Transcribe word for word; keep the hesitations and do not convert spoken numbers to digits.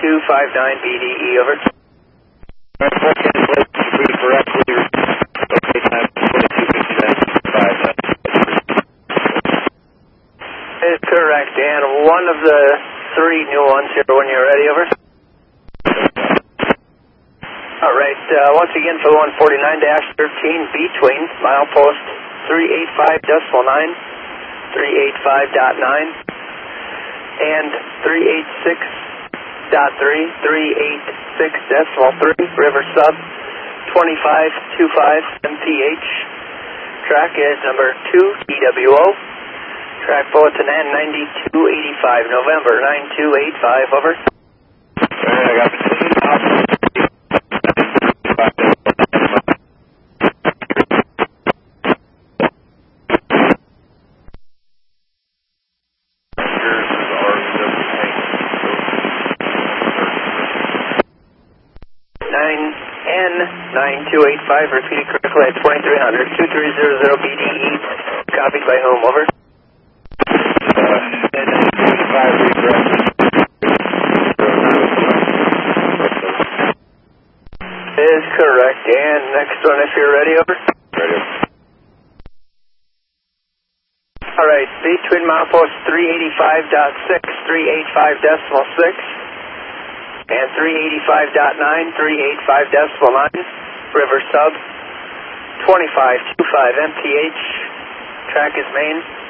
two five nine B D E, over. Is correct, and one of the three new ones here when you're ready, over. All right, uh, once again for one forty-nine dash thirteen between milepost three eighty-five decimal nine, three eighty-five point nine, and three eighty-six point three, three eighty-six decimal three, river sub twenty-five twenty-five M P H. Track is number two E W O. Track bulletin N ninety-two eighty-five, November nine two eight five, over. I got between options. N nine two eight five, repeated correctly at twenty-three hundred, two three zero zero B D E, copied by whom, over? Uh, N nine two eight five, Is correct, and next one if you're ready, over? Ready. Alright, between milepost three eighty-five point six, three eighty-five decimal six, and three eighty-five point nine, three eighty-five decimal nine, river sub twenty-five twenty-five M P H. Track is main.